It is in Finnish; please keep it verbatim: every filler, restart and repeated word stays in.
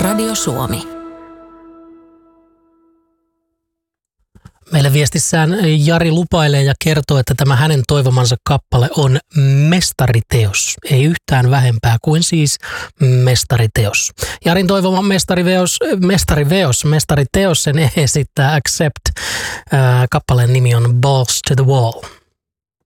Radio Suomi. Meille viestissään Jari lupailee ja kertoo, että tämä hänen toivomansa kappale on mestariteos. Ei yhtään vähempää kuin siis mestariteos. Jarin toivoma mestariveos, mestariveos, mestariteos sen esittää Accept. Ää, kappaleen nimi on Balls to the Wall.